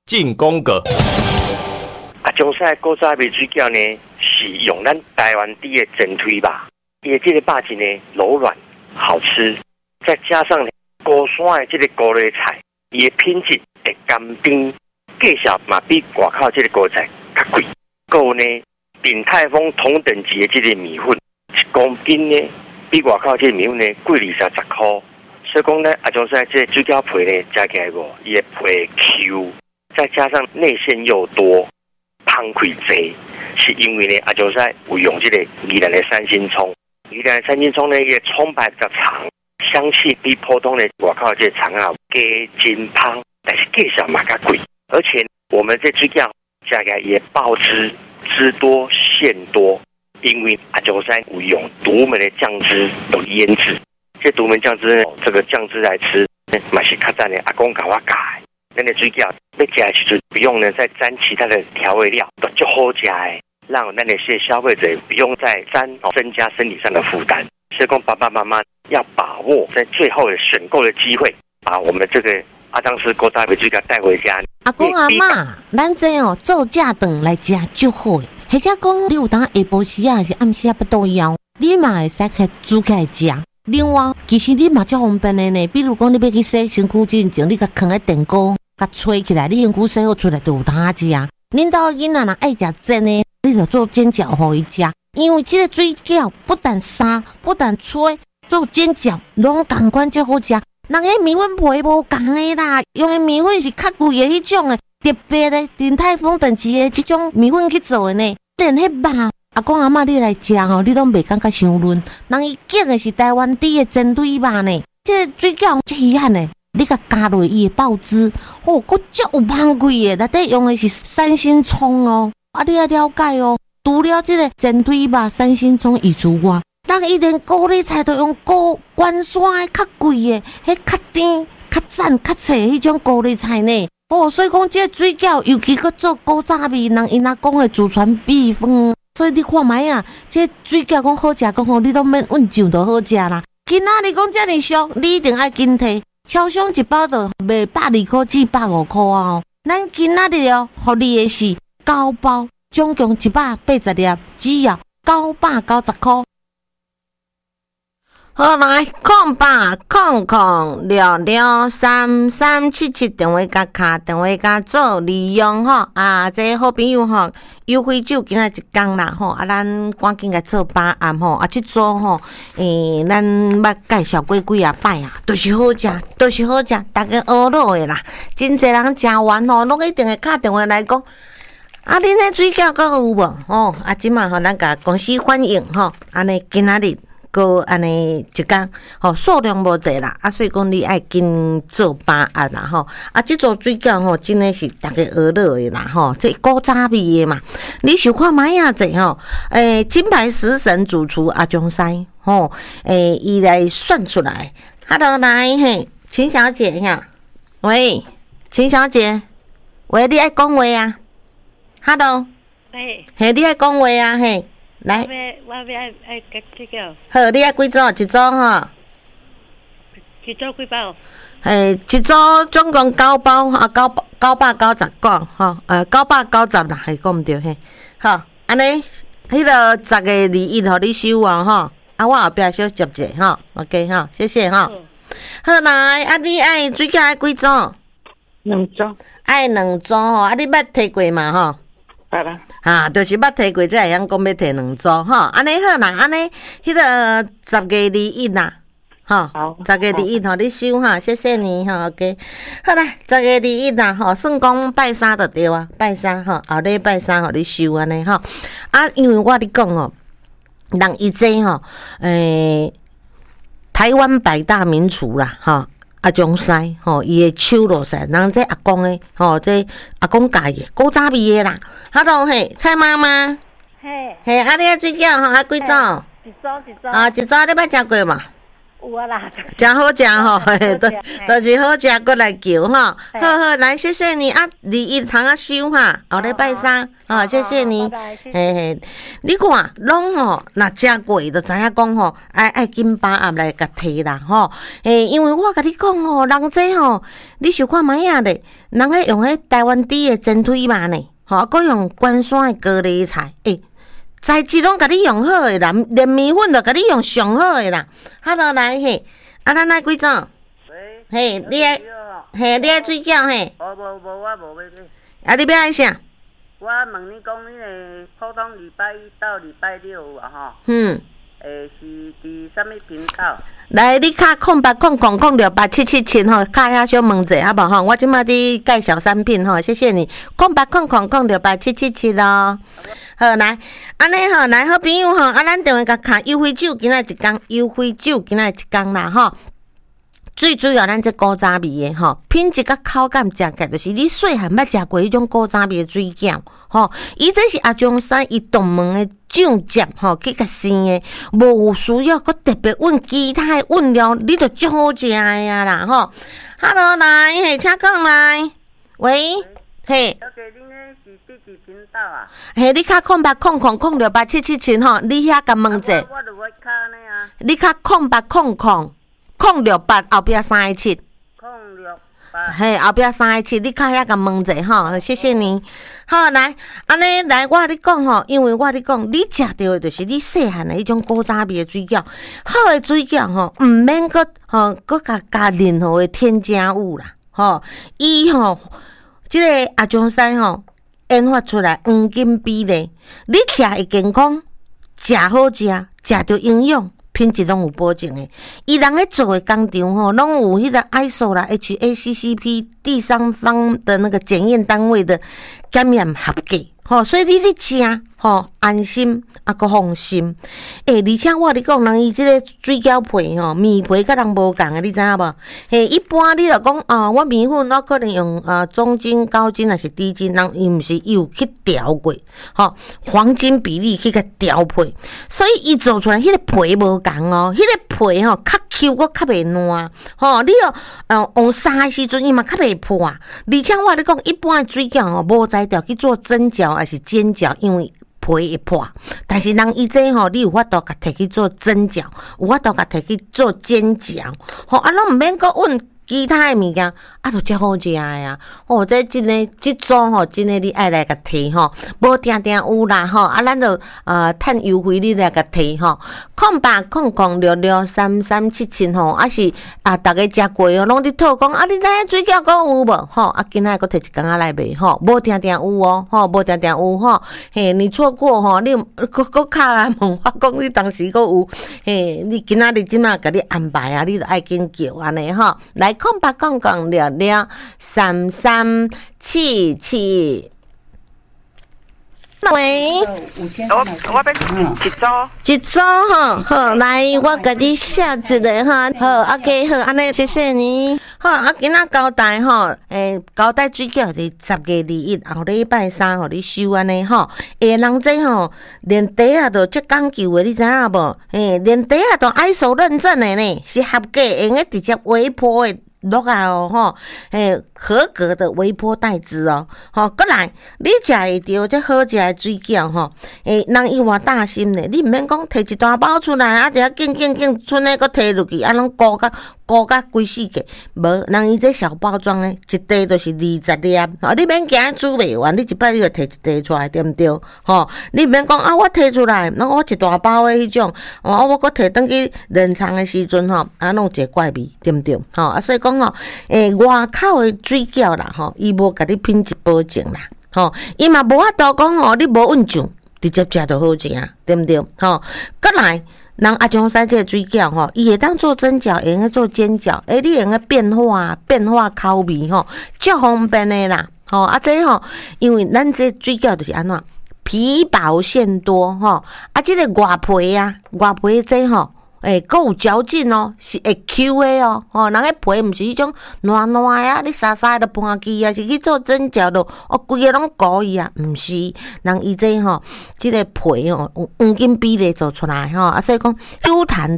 进攻个。 中山古早味水饺呢，是用咱台湾地的整腿吧，伊的这个肉质呢柔软好吃，再加上高山的这个高丽菜，伊的品质会甘甜，价钱嘛比外口这个高丽菜较贵。还有呢，鼎泰丰同等级的这个米粉，一公斤呢比外口这个米粉呢贵20块。所以讲呢，中山这个水饺皮呢加起来个，伊的皮 Q， 再加上内馅又多。汤开济，是因为呢，中山有用这个宜兰的三星葱。宜兰的三星葱呢，伊个葱排比较长，香气比普通的外口这葱啊加真香，但是价钱嘛较贵。而且我们这水饺加起来也爆汁，汁多馅多，因为中山有用独门的酱汁有腌制。这独门酱汁呢，这个酱汁来吃，嘛是较赞的。阿公教我教的。咱的水饺要吃的时候，不用呢再沾其他的调味料，都就好吃的，让咱的消费者不用再增加身体上的负担。所以讲，爸爸妈妈要把握在最后的选购的机会，把我们这个阿当斯古早味水饺带回家。 阿公阿嬷，咱这做架顿来吃就好诶。或者讲，你有当下晡时啊，是暗时啊不都要，你嘛会使去煮起来吃。另外，其实你嘛较方便的呢，比如讲你要去洗身躯之前，你甲放在电锅。甲吹起来，你身躯洗好出来就有通吃啊！恁兜囡仔若爱食煎的，你就做煎饺互伊食，因为这个水饺不但杀，不但吹，做煎饺拢同款就好食。人个米粉皮无共的啦，用的米粉是较贵的迄种的，特别的鼎泰丰等级的这种米粉去做的呢。连迄肉，阿公阿嬷你来食吼，你拢袂感觉伤润。人伊拣的是台湾底的煎堆肉呢，这个水饺最稀罕的。你甲加落伊的爆汁，佫足有香气的，内底用的是三星葱哦。你要了解哦，除了这个煎堆肉、三星葱以除外，咱伊连高丽菜都用高关山的较贵的，迄较甜、较赞、较脆迄种高丽菜呢。所以讲这个水饺，尤其佮做古早味，人因阿公的祖传秘方。所以你看卖啊，这个水饺讲好食，讲你都免问上就好食啦。今仔日讲遮尔俗，你一定爱紧摕。超商一包就卖120块至150块啊！咱今仔日互你的是9包，总共180粒，只要990块。好来，0800663377电话甲卡，电话甲做利用吼这好朋友吼，优惠酒今仔一天啦吼咱赶紧甲做把案吼这组吼咱捌介绍过几啊摆啊，都是好食，都是好食，大家学落的啦，真侪人食完吼，拢一定会打电话来讲。恁迄水饺阁有无？即马吼咱甲公司反映吼，安尼今仔日。个安尼一天数量无济啦，所以讲你爱紧做把案啦吼。这组水饺吼，真诶是大家学乐的啦吼，这古早味的嘛。你想看卖啊者吼？金牌食神主厨阿中山吼，伊来算出来。Hello， 来嘿，秦小姐呀，喂，秦小姐，喂，你爱讲话啊 ？Hello， 嘿，你爱讲话啊？嘿。来， 我要爱这个。 好，你爱几组？一组哈？ 一组几包？ 一组总共9包啊，990个哈，990啦，还讲唔对嘿。好，安尼，迄个10个21互你收啊哈，我后壁小接者哈 ，OK 哈，谢谢哈。好来，你爱水饺爱几组？2组。爱2组吼，你捌摕过嘛吼？ 捌啦。 就是捌摕过，才会晓讲要摕2组吼。安尼好啦，安尼迄个10个21啦，吼，10个21，你收哈，谢谢你哈 ，OK。好啦，10个21啦，吼，算讲拜3就对啊，拜3吼，后礼拜3互你收安尼吼。因为我咧讲哦，人伊这吼，台湾百大名厨啦，吼。中山吼，伊的手落塞，人这阿公的吼，这阿公家的古早味的啦。Hello， 嘿，蔡妈妈， 嘿， 你水饺吼，几组？ 一组。 一组你捌食过嘛？ 有啊啦， 真好食吼，都是好食，过来叫吼。好好，来，谢谢你啊，21通啊收哈，后礼拜三，好，谢谢你。嘿嘿，你看，拢吼，若食过就知影讲吼，爱紧把握来甲摕啦吼。因为我甲你讲吼，人这吼，你想看卖啊咧，人迄用迄台湾猪的煎腿肉呢，吼，佮用关山的高丽菜，材质拢甲你用好诶啦，连米粉都甲你用上好诶啦。Hello， 来嘿，咱来几种？ 喂， 嘿，你爱水饺嘿？ 无，我无要买。 你要爱啥？ 我问你讲，你个普通礼拜一到礼拜六有啊吼？是伫什么频道？ 来，你卡0800068777吼，卡遐小问者好无吼？我即马伫介绍产品吼，谢谢你。0800068777咯。好，来，安尼吼，来好朋友吼，咱电话甲卡优惠酒，今仔一工优惠酒，今仔一工啦吼。最主要咱这古早味的吼，品质甲口感食起来就是你细汉捌食过迄种古早味的水饺吼。伊这是阿中山伊洞门的酱汁吼，去甲生的，无需要搁特别运其他的运料，你就足好食的啊啦吼。Hello， 来，嘿，请讲来，喂，嘿。 恁个是第几频道啊？ 嘿，你卡0800068777吼，你遐甲问者。 我就要卡呢啊。 你卡08000687后壁317。 068。 嘿，后壁317，你卡遐甲问者吼，谢谢你。好，来，安尼来，我甲你讲吼，因为我甲你讲，你食到的就是你细汉的迄种古早味的水饺，好的水饺吼，毋免搁加任何的添加物啦，吼，伊吼，即个阿中山吼研发出来黄金比例，你食会健康，食好食，食着营养。品质拢有保证诶，伊人咧做诶工厂吼，拢有迄个 ISO 啦、HACCP 第三方的那个检验单位的检验合格，吼，所以你咧食吼安心啊，搁放心。而且我咧讲，人伊即个水饺皮吼，面皮甲人无共诶，你知影无？一般你著讲我面粉我可能用中筋、高筋还是低筋，人伊毋是伊有去调过，吼，黄金比例去甲调配，所以伊做出来迄个皮无共哦，迄个皮吼较 Q 搁较袂烂，吼，你用沙的时阵伊嘛较袂破，而且我咧讲，一般的水饺吼无材料去做蒸饺还是煎饺，因为皮会破，但是人伊这吼，你有法度甲摕去做蒸饺，有法度甲摕去做煎饺，吼，拢毋免搁运其他的物件，就遮好食的啊！这真诶，即种吼，真诶，你爱来甲摕吼，无定定有啦吼，咱就趁优惠你来甲摕吼，0800663377吼，是大家食过哦，拢伫讨讲你知影水饺阁有无？吼，今仔阁摕一工来卖吼，无定定有哦，吼，无定定有吼，嘿，你错过吼，你阁卡来问我讲你当时阁有，嘿，你今仔日即马甲你安排啊，你著爱紧叫安尼吼，来。0800663377。喂， 我一组吼，好，来，我甲你下一个哈，好 ，OK， 好，安尼谢谢你，好，今仔交代吼，交代水饺伫10月21，后礼拜三互你收安尼吼，人这吼连底下都足讲究的，你知影无？连底下都ISO认证的呢，是合格，用个直接微波的。落啊哦吼，合格的微波袋子哦，吼，过来，你食会着这好食的水饺吼，人伊偌大心呢，你毋免讲摕一大包出来，一下紧，剩诶搁摕落去，拢顾甲规世界，无，人伊这小包装诶，一袋就是20粒，吼，你免惊煮袂完，你一摆你就摕一袋出来，对毋对？吼，你毋免讲我摕出来，我一大包诶迄种，我搁摕转去冷藏诶时阵吼，弄一个怪味，对毋对？吼，所以讲吼，外口诶水饺啦，吼，伊无甲你品质保证啦，吼，伊嘛无法度讲吼，你无运上，直接食就好食，对毋对？吼，过来。人阿中山这个水饺吼，伊会当做蒸饺，会当做煎饺，你用个变化口味吼，足方便的啦。吼，这吼，因为咱这水饺就是安怎皮薄馅多吼，这个外皮这吼。阁有嚼劲哦，是会 Q 的哦，人个皮毋是迄种软啊，你沙沙的盘机啊，是去做蒸饺咯，规个拢糊伊啊，毋是，人伊这吼，这个皮吼，黄金比例做出来吼，所以讲Q弹。